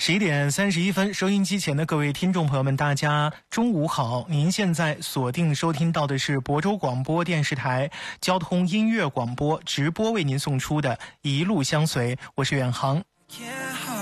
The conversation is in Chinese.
11:31，收音机前的各位听众朋友们，大家中午好！您现在锁定收听到的是亳州广播电视台交通音乐广播直播为您送出的一路相随，我是远航。